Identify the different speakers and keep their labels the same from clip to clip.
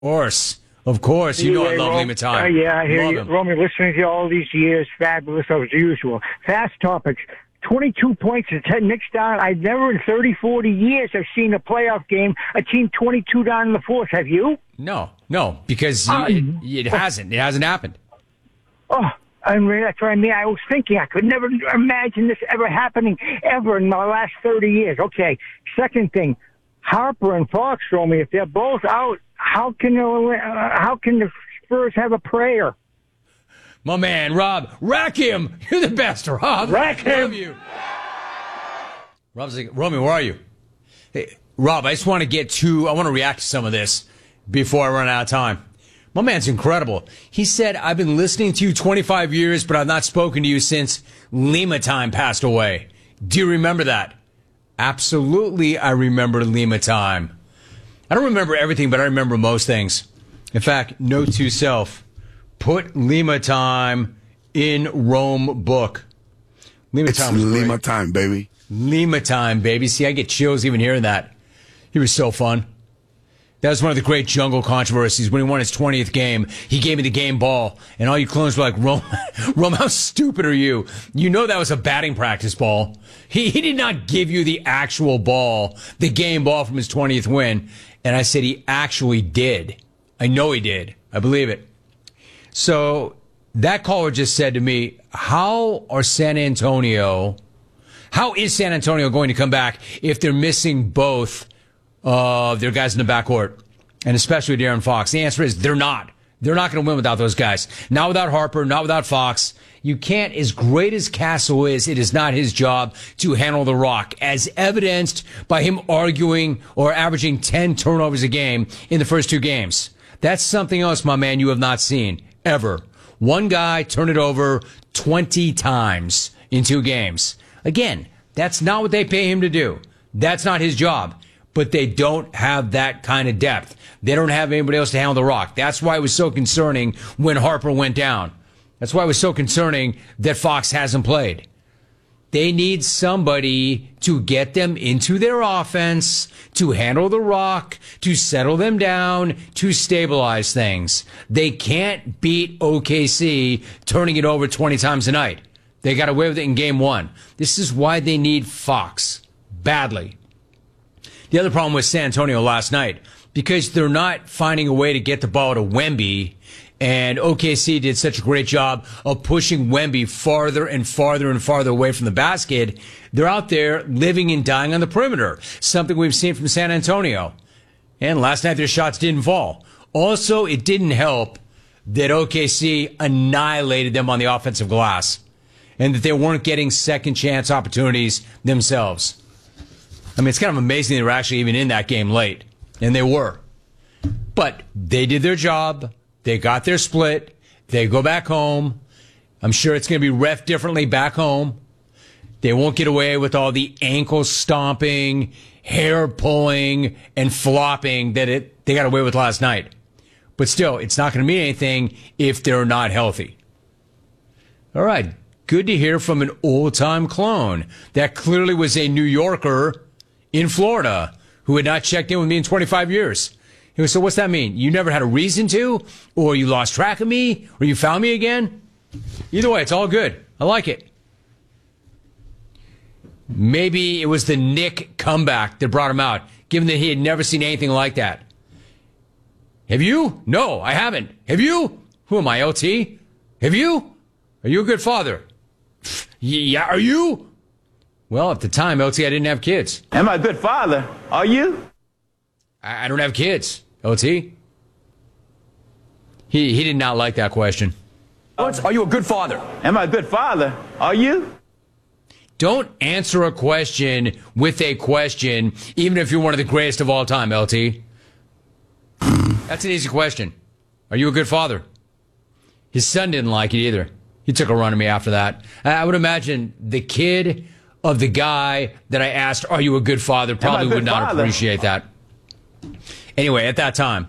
Speaker 1: Of course. You know I love
Speaker 2: Rom-
Speaker 1: Lima Time.
Speaker 2: yeah, I hear
Speaker 1: Love
Speaker 2: you.
Speaker 1: him.
Speaker 2: Romy, listening to you all these years, fabulous as usual. Fast topics. 22 points to Ted Knicks down. I've never in 30, 40 years have seen a playoff game, a team 22 down in the fourth. Have you?
Speaker 1: No, because it hasn't. It hasn't happened.
Speaker 2: Oh, I mean, that's what I mean. I was thinking I could never imagine this ever happening ever in my last 30 years. Okay, second thing, Harper and Fox, Romy, if they're both out, how can the Spurs have a prayer?
Speaker 1: My man, Rob, rack him. You're the best, Rob.
Speaker 2: Rack him.
Speaker 1: Love you. Rob's like, Romy, where are you? Hey, Rob, I just want to react to some of this before I run out of time. My man's incredible. He said, I've been listening to you 25 years, but I've not spoken to you since Lima Time passed away. Do you remember that? Absolutely, I remember Lima Time. I don't remember everything, but I remember most things. In fact, note to self, put Lima Time in Rome book. Lima Time was great.
Speaker 3: Lima Time, baby.
Speaker 1: Lima Time, baby. See, I get chills even hearing that. He was so fun. That was one of the great jungle controversies. When he won his 20th game, he gave me the game ball, and all you clones were like, Rome, how stupid are you? You know that was a batting practice ball. He did not give you the actual ball, the game ball from his 20th win. And I said he actually did. I know he did. I believe it. So that caller just said to me, how is San Antonio going to come back if they're missing both of their guys in the backcourt, and especially De'Aaron Fox? The answer is they're not. They're not going to win without those guys. Not without Harper, not without Fox. You can't, as great as Castle is, it is not his job to handle the rock, as evidenced by him arguing or averaging 10 turnovers a game in the first two games. That's something else, my man, you have not seen, ever. One guy turned it over 20 times in 2 games. Again, that's not what they pay him to do. That's not his job. But they don't have that kind of depth. They don't have anybody else to handle the rock. That's why it was so concerning when Harper went down. That's why it was so concerning that Fox hasn't played. They need somebody to get them into their offense, to handle the rock, to settle them down, to stabilize things. They can't beat OKC turning it over 20 times a night. They got away with it in game 1. This is why they need Fox badly. The other problem with San Antonio last night, because they're not finding a way to get the ball to Wemby, and OKC did such a great job of pushing Wemby farther and farther and farther away from the basket, they're out there living and dying on the perimeter, something we've seen from San Antonio. And last night their shots didn't fall. Also, it didn't help that OKC annihilated them on the offensive glass, and that they weren't getting second chance opportunities themselves. I mean, it's kind of amazing they were actually even in that game late. And they were. But they did their job. They got their split. They go back home. I'm sure it's going to be ref differently back home. They won't get away with all the ankle stomping, hair pulling, and flopping that they got away with last night. But still, it's not going to mean anything if they're not healthy. All right. Good to hear from an old-time clone. That clearly was a New Yorker in Florida who had not checked in with me in 25 years. He goes, so what's that mean? You never had a reason to? Or you lost track of me? Or you found me again? Either way, it's all good. I like it. Maybe it was the Nick comeback that brought him out, given that he had never seen anything like that. Have you? No, I haven't. Have you? Who am I, LT? Have you? Are you a good father? Yeah, are you? Well, at the time, LT, I didn't have kids.
Speaker 4: Am I a good father? Are you?
Speaker 1: I don't have kids, LT. He did not like that question.
Speaker 4: Are you a good father? Am I a good father? Are you?
Speaker 1: Don't answer a question with a question, even if you're one of the greatest of all time, LT. That's an easy question. Are you a good father? His son didn't like it either. He took a run at me after that. I would imagine the kid of the guy that I asked, are you a good father, probably would not appreciate that. Anyway, at that time,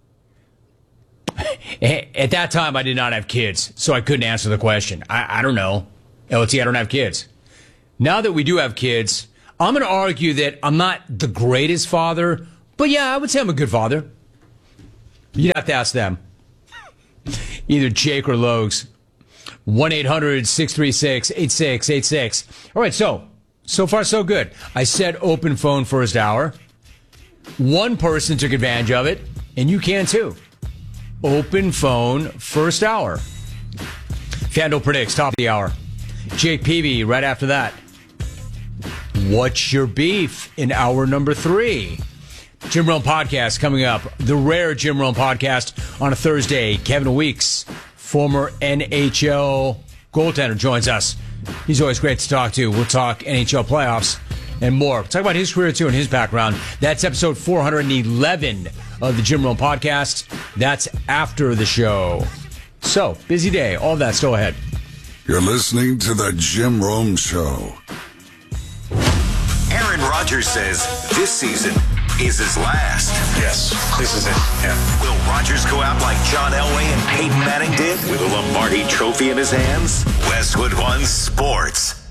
Speaker 1: I did not have kids, so I couldn't answer the question. I don't know. LT, I don't have kids. Now that we do have kids, I'm going to argue that I'm not the greatest father, but yeah, I would say I'm a good father. You'd have to ask them. Either Jake or Logs. 1-800-636-8686. All right, so far so good. I said open phone first hour. One person took advantage of it, and you can too. Open phone first hour. FanDuel predicts top of the hour. Jake Peavy right after that. What's your beef in hour number 3? Jim Rome podcast coming up. The rare Jim Rome podcast on a Thursday. Kevin Weeks, former NHL goaltender, joins us. He's always great to talk to. We'll talk NHL playoffs and more. We'll talk about his career too and his background. That's episode 411 of the Jim Rome podcast. That's after the show. So, busy day. All of that still ahead.
Speaker 3: You're listening to the Jim Rome Show.
Speaker 5: Aaron Rodgers says this season is his last.
Speaker 6: Yes, this is it. Yeah.
Speaker 5: Will Rodgers go out like John Elway and Peyton Manning did with a Lombardi trophy in his hands? Westwood One Sports.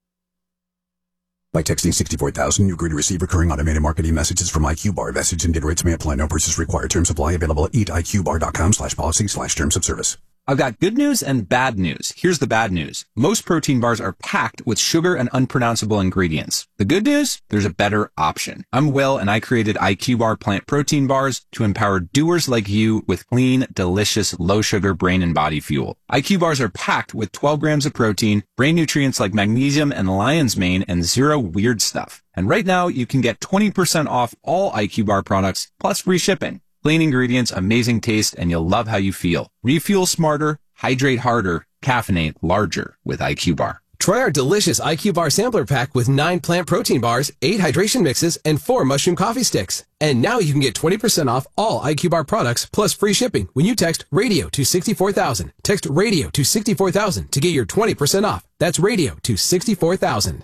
Speaker 7: By texting 64,000, you agree to receive recurring automated marketing messages from IQ Bar. Message and data rates may apply. No purchase required. Terms apply. Available at eatiqbar.com/policy/terms of service.
Speaker 8: I've got good news and bad news. Here's the bad news. Most protein bars are packed with sugar and unpronounceable ingredients. The good news? There's a better option. I'm Will, and I created IQ Bar plant protein bars to empower doers like you with clean, delicious, low-sugar brain and body fuel. IQ bars are packed with 12 grams of protein, brain nutrients like magnesium and lion's mane, and zero weird stuff. And right now, you can get 20% off all IQ Bar products, plus free shipping. Clean ingredients, amazing taste, and you'll love how you feel. Refuel smarter, hydrate harder, caffeinate larger with IQ Bar.
Speaker 9: Try our delicious IQ Bar sampler pack with 9 plant protein bars, 8 hydration mixes, and 4 mushroom coffee sticks. And now you can get 20% off all IQ Bar products plus free shipping when you text RADIO to 64,000. Text RADIO to 64,000 to get your 20% off. That's RADIO to 64,000.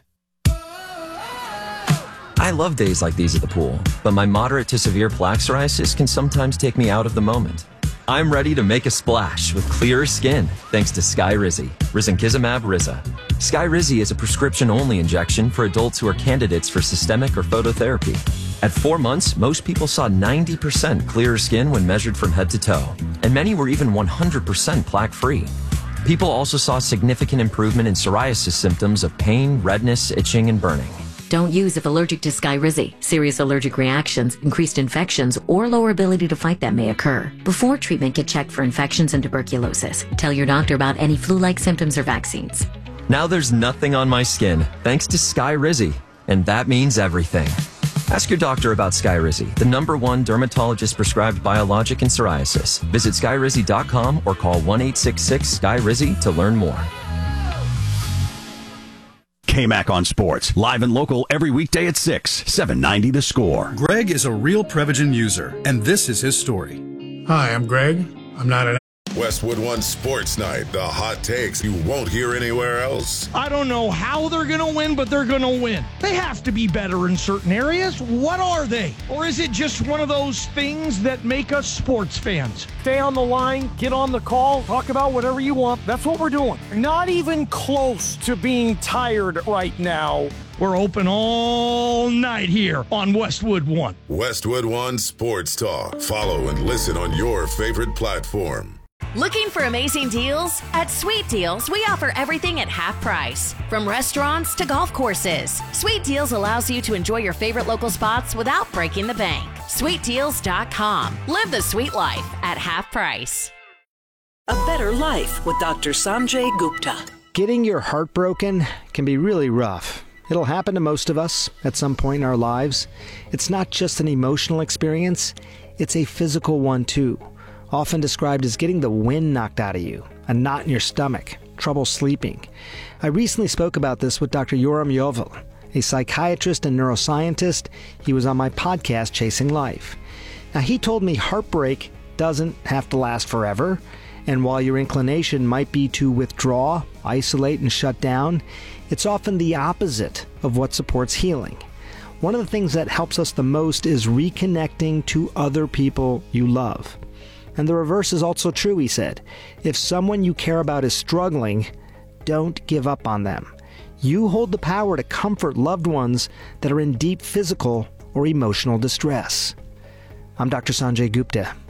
Speaker 10: I love days like these at the pool, but my moderate to severe plaque psoriasis can sometimes take me out of the moment. I'm ready to make a splash with clearer skin thanks to Skyrizi, Risankizumab Riza. Skyrizi is a prescription-only injection for adults who are candidates for systemic or phototherapy. At 4 months, most people saw 90% clearer skin when measured from head to toe, and many were even 100% plaque-free. People also saw significant improvement in psoriasis symptoms of pain, redness, itching, and burning.
Speaker 11: Don't use if allergic to Skyrizi. Serious allergic reactions, increased infections, or lower ability to fight them may occur. Before treatment, get checked for infections and tuberculosis. Tell your doctor about any flu-like symptoms or vaccines.
Speaker 10: Now there's nothing on my skin thanks to Skyrizi, and that means everything. Ask your doctor about Skyrizi, the #1 dermatologist-prescribed biologic in psoriasis. Visit Skyrizi.com or call 1-866-SKYRIZI to learn more.
Speaker 12: KMAC on Sports, live and local every weekday at 6, 790 The Score.
Speaker 13: Greg is a real Prevagen user, and this is his story.
Speaker 14: Hi, I'm Greg. I'm not an...
Speaker 15: Westwood One Sports Night, the hot takes you won't hear anywhere else.
Speaker 16: I don't know how they're going to win, but they're going to win. They have to be better in certain areas. What are they? Or is it just one of those things that make us sports fans? Stay on the line, get on the call, talk about whatever you want. That's what we're doing. Not even close to being tired right now. We're open all night here on Westwood One.
Speaker 15: Westwood One Sports Talk. Follow and listen on your favorite platform.
Speaker 17: Looking for amazing deals? At Sweet Deals, we offer everything at half price. From restaurants to golf courses, Sweet Deals allows you to enjoy your favorite local spots without breaking the bank. SweetDeals.com. Live the sweet life at half price.
Speaker 18: A better life with Dr. Sanjay Gupta.
Speaker 19: Getting your heart broken can be really rough. It'll happen to most of us at some point in our lives. It's not just an emotional experience, it's a physical one too. Often described as getting the wind knocked out of you, a knot in your stomach, trouble sleeping. I recently spoke about this with Dr. Yoram Yovel, a psychiatrist and neuroscientist. He was on my podcast, Chasing Life. Now, he told me heartbreak doesn't have to last forever, and while your inclination might be to withdraw, isolate, and shut down, it's often the opposite of what supports healing. One of the things that helps us the most is reconnecting to other people you love. And the reverse is also true, he said. If someone you care about is struggling, don't give up on them. You hold the power to comfort loved ones that are in deep physical or emotional distress. I'm Dr. Sanjay Gupta.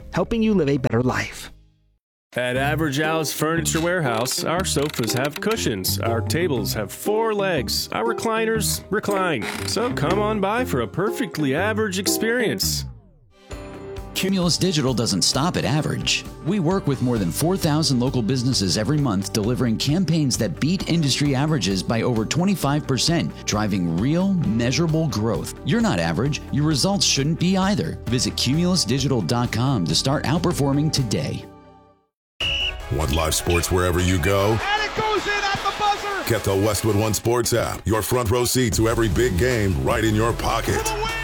Speaker 19: helping you live a better life.
Speaker 20: At Average Al's Furniture Warehouse, our sofas have cushions, our tables have 4 legs, our recliners recline. So come on by for a perfectly average experience.
Speaker 21: Cumulus Digital doesn't stop at average. We work with more than 4,000 local businesses every month, delivering campaigns that beat industry averages by over 25%, driving real, measurable growth. You're not average. Your results shouldn't be either. Visit cumulusdigital.com to start outperforming today.
Speaker 15: Want live sports wherever you go?
Speaker 16: And it goes in at the buzzer!
Speaker 15: Get the Westwood One Sports app. Your front row seat to every big game right in your pocket.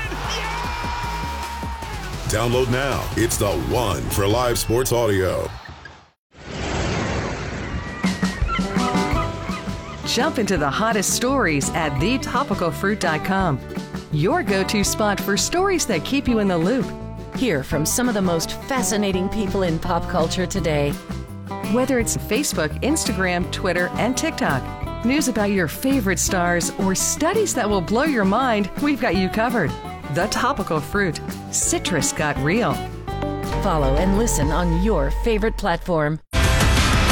Speaker 15: Download now. It's the one for live sports audio.
Speaker 22: Jump into the hottest stories at thetopicalfruit.com. Your go-to spot for stories that keep you in the loop.
Speaker 17: Hear from some of the most fascinating people in pop culture today.
Speaker 22: Whether it's Facebook, Instagram, Twitter, and TikTok, news about your favorite stars, or studies that will blow your mind, we've got you covered. The Topical Fruit. Citrus got real.
Speaker 17: Follow and listen on your favorite platform.